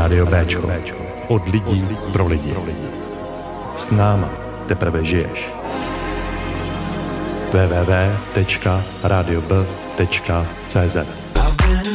Rádio Béčko. Od lidí pro lidi. S náma teprve žiješ. www.radiob.cz